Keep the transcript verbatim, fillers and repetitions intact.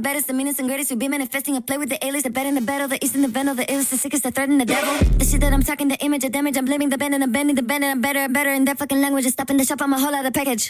baddest, the meanest and greatest. We be manifesting a play with the alias, the bad and the battle, the east and the venom, the illest, the sickest, the threat and the devil. The shit that I'm talking, the image, the damage, I'm blaming the band and I'm bending the band and I'm better and better in that fucking language. Just stopping the shop, I'm a whole lot of package.